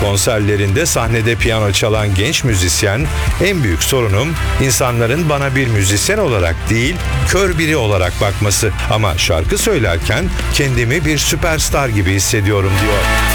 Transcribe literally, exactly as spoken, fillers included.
Konserlerinde sahnede piyano çalan genç müzisyen, en büyük sorunum insanların bana bir müzisyen olarak değil, kör biri olarak bakması. Ama şarkı söylerken kendimi bir süperstar gibi hissediyorum diyor.